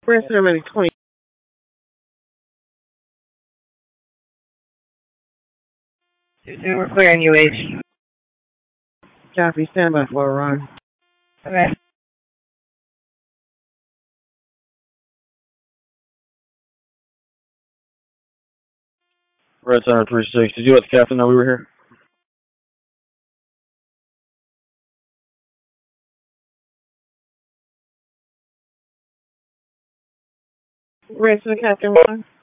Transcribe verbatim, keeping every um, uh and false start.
Red seven twenty. We're clearing U H. Copy. Stand by for a run. Okay. Red Center three six. Did you let the captain know we were here? Red Center Captain one.